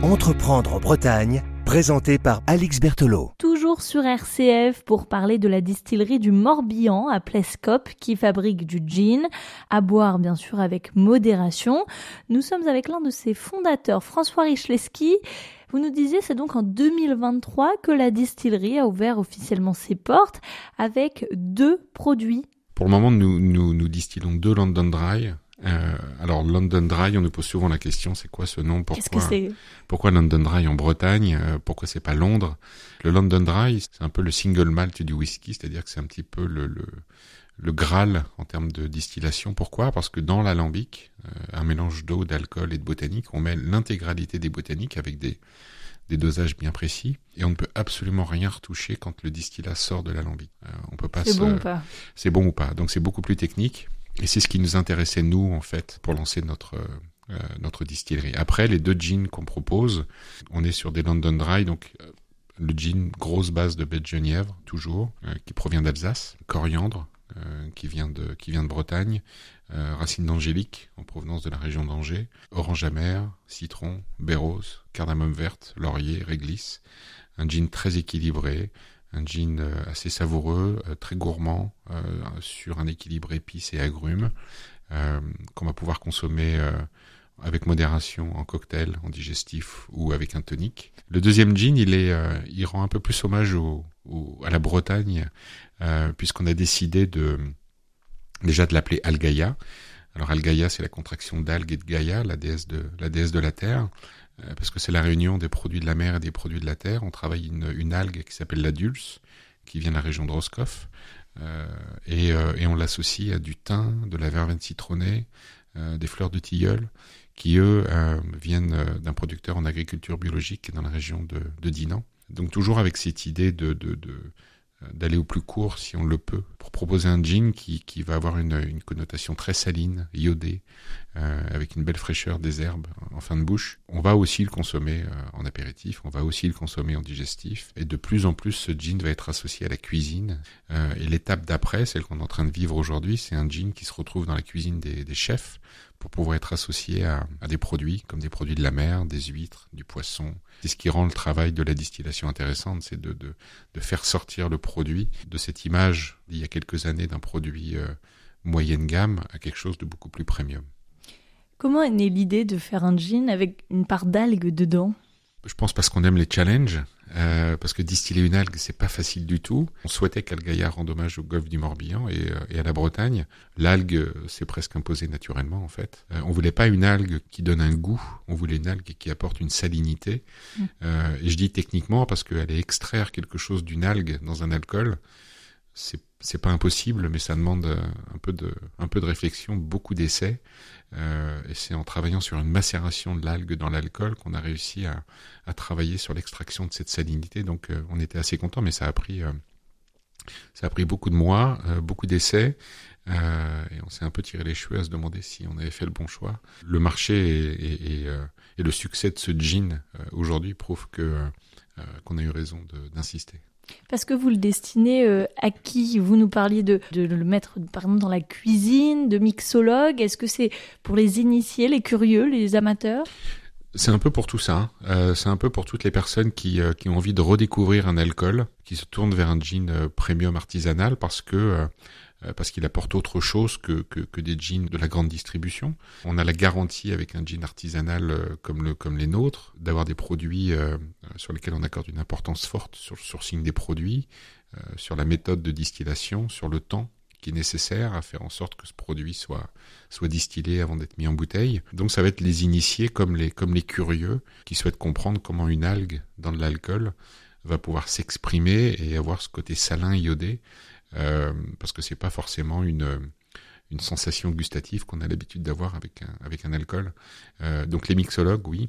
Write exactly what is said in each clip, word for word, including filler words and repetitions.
Entreprendre en Bretagne, présenté par Alix Berthelot. Toujours sur R C F pour parler de la distillerie du Morbihan à Plescop qui fabrique du gin, à boire bien sûr avec modération. Nous sommes avec l'un de ses fondateurs, François Rychlewski. Vous nous disiez, c'est donc en deux mille vingt-trois que la distillerie a ouvert officiellement ses portes avec deux produits. Pour le moment, nous, nous, nous distillons deux London Dry. Euh, alors London Dry, on nous pose souvent la question, c'est quoi ce nom? Pourquoi, Qu'est-ce que c'est? Pourquoi London Dry en Bretagne? euh, Pourquoi c'est pas Londres? Le London Dry, c'est un peu le single malt du whisky, c'est-à-dire que c'est un petit peu le, le, le Graal en termes de distillation. Pourquoi? Parce que dans l'alambic, euh, un mélange d'eau, d'alcool et de botanique, on met l'intégralité des botaniques avec des, des dosages bien précis, et on ne peut absolument rien retoucher quand le distillat sort de l'alambic. Euh, on peut pas. C'est se... bon ou pas? C'est bon ou pas. Donc c'est beaucoup plus technique. Et c'est ce qui nous intéressait, nous, en fait, pour lancer notre euh, notre distillerie. Après, les deux gins qu'on propose, on est sur des London Dry, donc euh, le gin, grosse base de baie de Genièvre, toujours, euh, qui provient d'Alsace, coriandre, euh, qui vient de qui vient de Bretagne, euh, racine d'angélique, en provenance de la région d'Angers, orange amer, citron, baie rose, cardamome verte, laurier, réglisse, un gin très équilibré, un gin assez savoureux, très gourmand, euh, sur un équilibre épices et agrumes, euh, qu'on va pouvoir consommer euh, avec modération en cocktail, en digestif ou avec un tonic. Le deuxième gin, il, est, euh, il rend un peu plus hommage au, au, à la Bretagne, euh, puisqu'on a décidé de déjà de l'appeler Algaïa. Alors Algaïa, c'est la contraction d'Algue et de Gaïa, la déesse de la, déesse de la terre, parce que c'est la réunion des produits de la mer et des produits de la terre. On travaille une, une algue qui s'appelle la dulce, qui vient de la région de Roscoff, euh, et, euh, et on l'associe à du thym, de la verveine citronnée, euh, des fleurs de tilleul, qui eux euh, viennent d'un producteur en agriculture biologique dans la région de, de Dinan. Donc toujours avec cette idée de, de, de d'aller au plus court si on le peut, pour proposer un gin qui, qui va avoir une, une connotation très saline, iodée, euh, avec une belle fraîcheur des herbes en fin de bouche. On va aussi le consommer euh, en apéritif, on va aussi le consommer en digestif, et de plus en plus ce gin va être associé à la cuisine. Euh, et l'étape d'après, celle qu'on est en train de vivre aujourd'hui, c'est un gin qui se retrouve dans la cuisine des, des chefs, pour pouvoir être associé à, à des produits, comme des produits de la mer, des huîtres, du poisson. C'est ce qui rend le travail de la distillation intéressante, c'est de, de, de faire sortir le produit de cette image d'il y a quelques années d'un produit euh, moyenne gamme à quelque chose de beaucoup plus premium. Comment est née l'idée de faire un gin avec une part d'algues dedans? Je pense parce qu'on aime les challenges, euh, parce que distiller une algue, c'est pas facile du tout. On souhaitait qu'Algaïa rende hommage au golfe du Morbihan et, euh, et à la Bretagne. L'algue s'est presque imposée naturellement, en fait. Euh, on voulait pas une algue qui donne un goût, on voulait une algue qui apporte une salinité. Mmh. Euh, et je dis techniquement parce qu'aller extraire quelque chose d'une algue dans un alcool, c'est c'est pas impossible, mais ça demande un peu de un peu de réflexion, beaucoup d'essais. Euh, et c'est en travaillant sur une macération de l'algue dans l'alcool qu'on a réussi à, à travailler sur l'extraction de cette salinité. Donc euh, on était assez contents, mais ça a pris euh, ça a pris beaucoup de mois, euh, beaucoup d'essais, euh, et on s'est un peu tiré les cheveux à se demander si on avait fait le bon choix. Le marché et, et, et, euh, et le succès de ce gin euh, aujourd'hui prouve que euh, qu'on a eu raison de, d'insister. Parce que vous le destinez euh, à qui? Vous nous parliez de, de le mettre par exemple dans la cuisine, de mixologue. Est-ce que c'est pour les initiés, les curieux, les amateurs? C'est un peu pour tout ça. Euh, c'est un peu pour toutes les personnes qui, euh, qui ont envie de redécouvrir un alcool, qui se tournent vers un gin euh, premium artisanal parce que euh, parce qu'il apporte autre chose que, que, que des gins de la grande distribution. On a la garantie avec un gin artisanal euh, comme, le, comme les nôtres d'avoir des produits euh, sur lesquels on accorde une importance forte sur le sourcing des produits, euh, sur la méthode de distillation, sur le temps qui est nécessaire à faire en sorte que ce produit soit, soit distillé avant d'être mis en bouteille. Donc ça va être les initiés comme les, comme les curieux qui souhaitent comprendre comment une algue dans de l'alcool va pouvoir s'exprimer et avoir ce côté salin iodé. Euh, parce que c'est pas forcément une une sensation gustative qu'on a l'habitude d'avoir avec un avec un alcool. Euh, donc les mixologues, oui,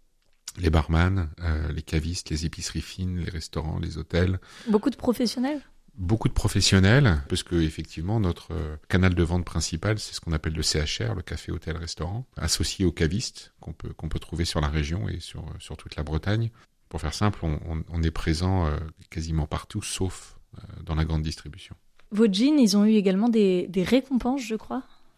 les barman, euh, les cavistes, les épiceries fines, les restaurants, les hôtels. Beaucoup de professionnels. Beaucoup de professionnels, parce que effectivement notre euh, canal de vente principal, c'est ce qu'on appelle le C H R, le café hôtel restaurant, associé aux cavistes qu'on peut qu'on peut trouver sur la région et sur sur toute la Bretagne. Pour faire simple, on, on, on est présent euh, quasiment partout, sauf dans la grande distribution. Vos jeans, ils ont eu également des, des récompenses, je crois.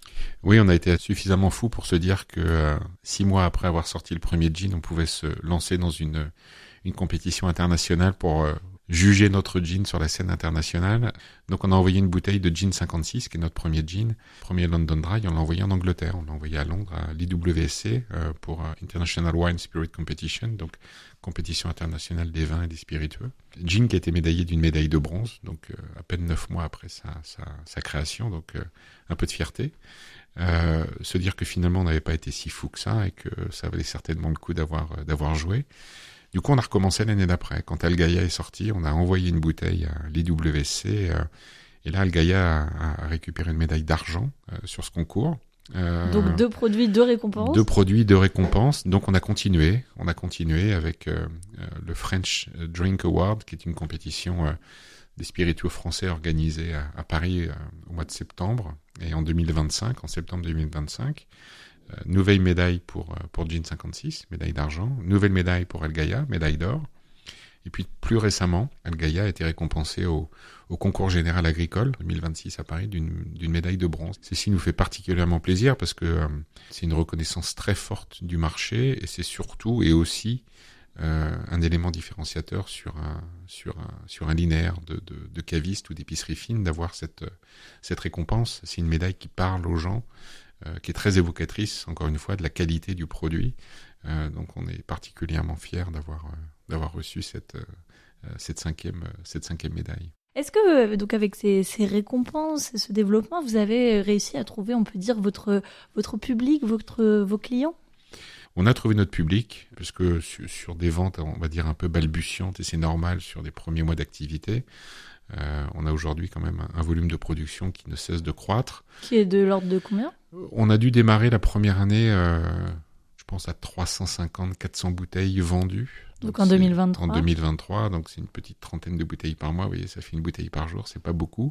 Oui, on a été suffisamment fou pour se dire que euh, six mois après avoir sorti le premier gin, on pouvait se lancer dans une, une compétition internationale pour euh, juger notre gin sur la scène internationale. Donc on a envoyé une bouteille de gin cinquante-six, qui est notre premier gin, premier London Dry, on l'a envoyé en Angleterre, on l'a envoyé à Londres, à l'I W S C, euh, pour euh, International Wine Spirit Competition, donc compétition internationale des vins et des spiritueux. Gin qui a été médaillé d'une médaille de bronze, donc euh, à peine neuf mois après sa, sa, sa création, donc euh, un peu de fierté. Euh, se dire que finalement on n'avait pas été si fou que ça et que ça valait certainement le coup d'avoir, euh, d'avoir joué. Du coup, on a recommencé l'année d'après. Quand Algaia est sorti, on a envoyé une bouteille à l'I W S C. Euh, et là, Algaia a, a récupéré une médaille d'argent euh, sur ce concours. Euh, Donc deux produits, deux récompenses. Deux produits, deux récompenses. Donc on a continué. On a continué avec euh, euh, le French Drink Award, qui est une compétition euh, des spiritueux français organisée à, à Paris euh, au mois de septembre. Et en deux mille vingt-cinq, en septembre deux mille vingt-cinq. Euh, nouvelle médaille pour, euh, pour Gin cinquante-six, médaille d'argent. Nouvelle médaille pour Algaia, médaille d'or. Et puis plus récemment, Algaia a été récompensé au, au concours général agricole deux mille vingt-six à Paris d'une, d'une médaille de bronze. Ceci nous fait particulièrement plaisir parce que euh, c'est une reconnaissance très forte du marché et c'est surtout et aussi euh, un élément différenciateur sur un, sur un, sur un linéaire de, de, de caviste ou d'épicerie fine d'avoir cette, cette récompense. C'est une médaille qui parle aux gens, Euh, qui est très évocatrice, encore une fois, de la qualité du produit. Euh, donc on est particulièrement fiers d'avoir, euh, d'avoir reçu cette, euh, cette, cinquième, cette cinquième médaille. Est-ce que, donc avec ces, ces récompenses et ce développement, vous avez réussi à trouver, on peut dire, votre, votre public, votre, vos clients ? On a trouvé notre public, puisque sur, sur des ventes, on va dire, un peu balbutiantes, et c'est normal sur des premiers mois d'activité, Euh, on a aujourd'hui quand même un, un volume de production qui ne cesse de croître. Qui est de l'ordre de combien ? On a dû démarrer la première année, euh, je pense, à trois cent cinquante à quatre cents bouteilles vendues. Donc, donc en deux mille vingt-trois. En deux mille vingt-trois, donc c'est une petite trentaine de bouteilles par mois. Vous voyez, ça fait une bouteille par jour, c'est pas beaucoup.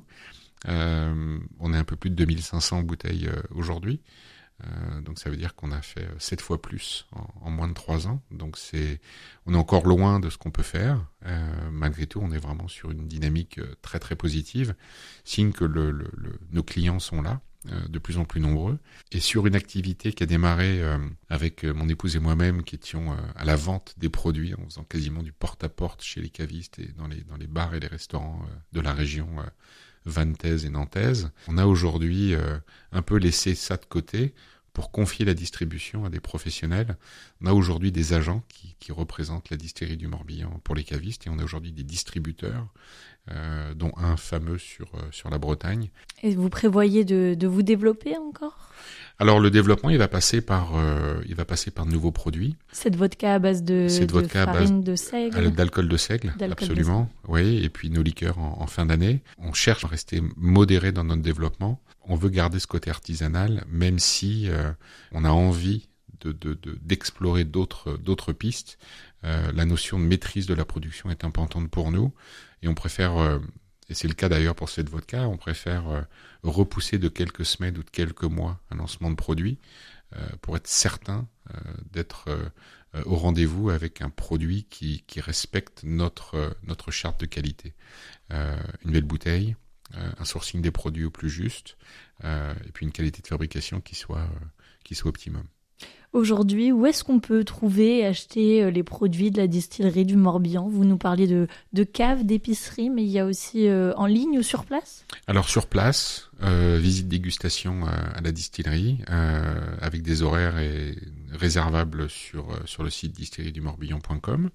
Euh, on est un peu plus de deux mille cinq cents bouteilles euh, aujourd'hui. Euh, donc ça veut dire qu'on a fait sept fois plus en, en moins de trois ans. Donc c'est, on est encore loin de ce qu'on peut faire. Euh, malgré tout, on est vraiment sur une dynamique très très positive, signe que le, le, le, nos clients sont là, euh, de plus en plus nombreux. Et sur une activité qui a démarré euh, avec mon épouse et moi-même, qui étions euh, à la vente des produits, en faisant quasiment du porte-à-porte chez les cavistes et dans les dans les bars et les restaurants euh, de la région euh, vantaise et nantaise. On a aujourd'hui euh, un peu laissé ça de côté pour confier la distribution à des professionnels. On a aujourd'hui des agents qui, qui représentent la distillerie du Morbihan pour les cavistes et on a aujourd'hui des distributeurs, euh, dont un fameux sur, euh, sur la Bretagne. Et vous prévoyez de, de vous développer encore ? Alors le développement, il va passer par, euh, il va passer par de nouveaux produits. Cette vodka à base de, Cette de vodka farine à base de seigle, d'alcool de seigle, d'alcool absolument. De seigle. Oui, et puis nos liqueurs en, en fin d'année. On cherche à rester modéré dans notre développement. On veut garder ce côté artisanal, même si euh, on a envie de, de, de, d'explorer d'autres, d'autres pistes. Euh, la notion de maîtrise de la production est importante pour nous, et on préfère, euh, et c'est le cas d'ailleurs pour cette vodka, on préfère euh, repousser de quelques semaines ou de quelques mois un lancement de produit euh, pour être certain euh, d'être euh, au rendez-vous avec un produit qui, qui respecte notre, euh, notre charte de qualité. Euh, une belle bouteille, euh, un sourcing des produits au plus juste, euh, et puis une qualité de fabrication qui soit, euh, qui soit optimum. Aujourd'hui, où est-ce qu'on peut trouver et acheter les produits de la distillerie du Morbihan ? Vous nous parliez de, de caves, d'épiceries, mais il y a aussi euh, en ligne ou sur place ? Alors sur place, euh, visite dégustation à, à la distillerie, euh, avec des horaires et réservables sur, sur le site distillerie du morbihan point com.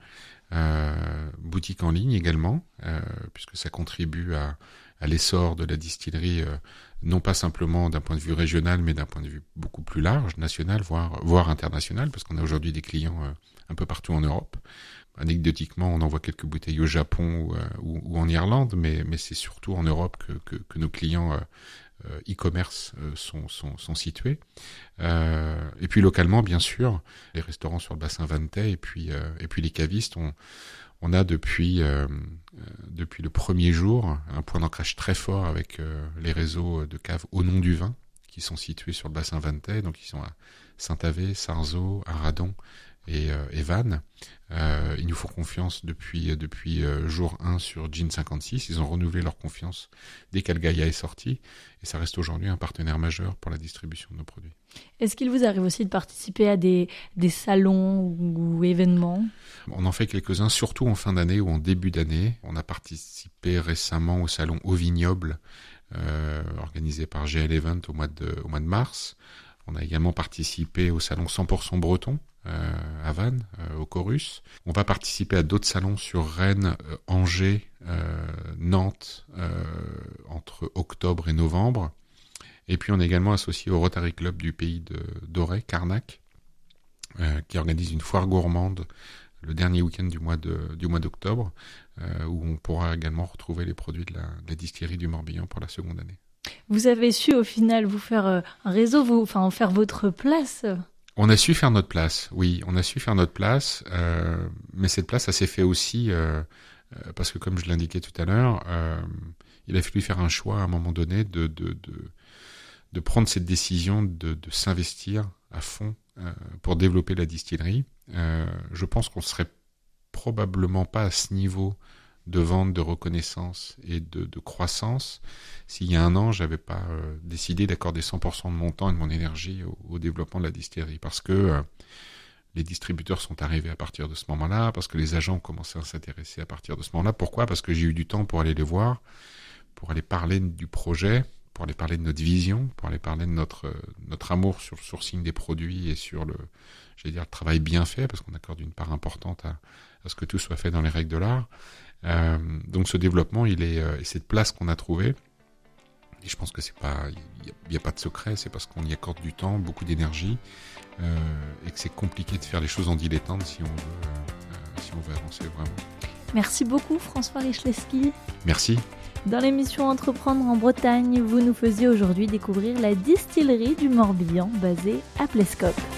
Euh, boutique en ligne également, euh, puisque ça contribue à, à l'essor de la distillerie, euh, non pas simplement d'un point de vue régional, mais d'un point de vue beaucoup plus large, national, voire, voire international, parce qu'on a aujourd'hui des clients euh, un peu partout en Europe. Anecdotiquement, on envoie quelques bouteilles au Japon ou, euh, ou, ou en Irlande, mais, mais c'est surtout en Europe que, que, que nos clients euh, euh, e-commerce euh, sont, sont, sont situés. Euh, et puis localement, bien sûr, les restaurants sur le bassin Vantais et puis, euh, et puis les cavistes, on, on a depuis, euh, depuis le premier jour un point d'ancrage très fort avec euh, les réseaux de caves au nom du vin qui sont situés sur le bassin Vantais, donc ils sont à Saint-Avé, Sarzeau, Arradon et, euh, et Vannes. Euh, ils nous font confiance depuis depuis euh, jour un sur Gin cinquante-six. Ils ont renouvelé leur confiance dès qu'Algaia est sorti, et ça reste aujourd'hui un partenaire majeur pour la distribution de nos produits. Est-ce qu'il vous arrive aussi de participer à des, des salons ou, ou événements ? On en fait quelques-uns, surtout en fin d'année ou en début d'année. On a participé récemment au salon Au Vignoble, euh, organisé par G L Event au mois de, au mois de mars. On a également participé au salon cent pour cent breton euh, à Vannes, euh, au Chorus. On va participer à d'autres salons sur Rennes, euh, Angers, euh, Nantes, euh, entre octobre et novembre. Et puis on est également associé au Rotary Club du pays de d'Auray, Carnac, euh, qui organise une foire gourmande le dernier week-end du mois de du mois d'octobre, euh, où on pourra également retrouver les produits de la, de la distillerie du Morbihan pour la seconde année. Vous avez su au final vous faire euh, un réseau, vous, enfin en faire votre place. On a su faire notre place, oui, on a su faire notre place, euh, mais cette place, ça s'est fait aussi euh, euh, parce que, comme je l'indiquais tout à l'heure, euh, il a fallu faire un choix à un moment donné de de de, de prendre cette décision de, de s'investir à fond euh, pour développer la distillerie. Euh, je pense qu'on serait probablement pas à ce niveau de vente, de reconnaissance et de, de croissance s'il y a un an, j'avais pas euh, décidé d'accorder cent pour cent de mon temps et de mon énergie au, au développement de la distillerie, parce que euh, les distributeurs sont arrivés à partir de ce moment-là, parce que les agents ont commencé à s'intéresser à partir de ce moment-là. Pourquoi ? Parce que j'ai eu du temps pour aller les voir, pour aller parler du projet, pour aller parler de notre vision, pour aller parler de notre euh, notre amour sur le sourcing des produits et sur le, j'allais dire, le travail bien fait, parce qu'on accorde une part importante à, à ce que tout soit fait dans les règles de l'art. Euh, donc ce développement, il est, euh, et cette place qu'on a trouvée, et je pense que c'est pas, il n'y a, a pas de secret, c'est parce qu'on y accorde du temps, beaucoup d'énergie, euh, et que c'est compliqué de faire les choses en dilettante si on veut, euh, si on veut avancer vraiment. Merci beaucoup François Rychlewski. Merci. Dans l'émission Entreprendre en Bretagne, vous nous faisiez aujourd'hui découvrir la distillerie du Morbihan basée à Plescope.